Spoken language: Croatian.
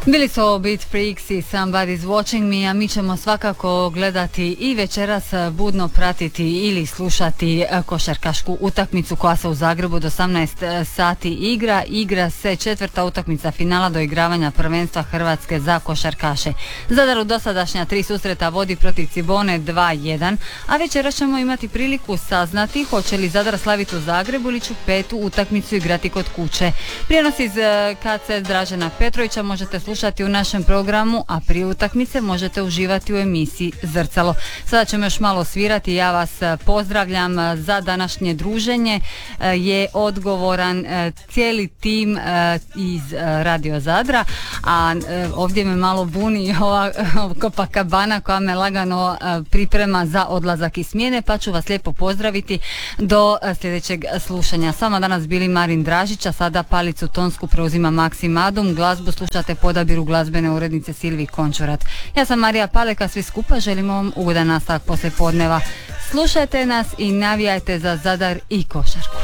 Bili su ovo Beat Freaks i Somebody's Watching Me, a mi ćemo svakako gledati i večeras budno pratiti ili slušati košarkašku utakmicu koja se u Zagrebu do 18 sati igra. Igra se četvrta utakmica finala doigravanja prvenstva Hrvatske za košarkaše. Zadar u dosadašnja 3 susreta vodi protiv Cibone 2-1, a večeras ćemo imati priliku saznati hoće li Zadar slaviti u Zagrebu ili će petu utakmicu igrati kod kuće. Prijenos iz KC Dražena Petrovića možete slušati u našem programu, a prije utakmice možete uživati u emisiji Zrcalo. Sada ćemo još malo svirati, ja vas pozdravljam. Za današnje druženje je odgovoran cijeli tim iz Radio Zadra, a ovdje me malo buni ova Copacabana koja me lagano priprema za odlazak iz smjene, pa ću vas lijepo pozdraviti do sljedećeg slušanja. S vama danas bili Marin Dražić, a sada palicu tonsku preuzima Maksim Adum, glazbu slušate po odabiru glazbene urednice Silvi Končurat. Ja sam Marija Paleka, svi skupa želimo vam ugodan nastavak poslijepodneva. Slušajte nas i navijajte za Zadar i košarku.